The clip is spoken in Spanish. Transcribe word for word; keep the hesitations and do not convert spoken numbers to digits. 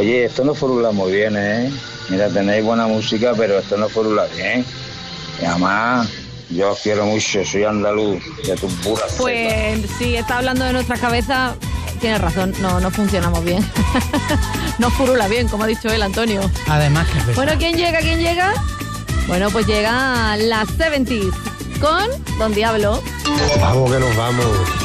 Oye, esto no furula muy bien, ¿eh? Mira, tenéis buena música, pero esto no furula bien. Y además, yo os quiero mucho, soy andaluz, de tu pura cepa. Pues sí, está hablando de nuestras cabezas. Tienes razón, no, no funcionamos bien. No furula bien, como ha dicho él, Antonio. Además que es verdad. Bueno, ¿quién llega? ¿Quién llega? Bueno, pues llega la setenta con Don Diablo. Vamos que nos vamos.